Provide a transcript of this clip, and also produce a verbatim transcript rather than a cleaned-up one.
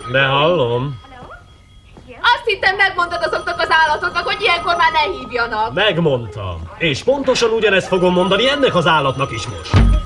De hallom. Azt hittem, megmondtad azoknak az állatoknak, hogy ilyenkor már ne hívjanak. Megmondtam. És pontosan ugyanezt fogom mondani ennek az állatnak is most.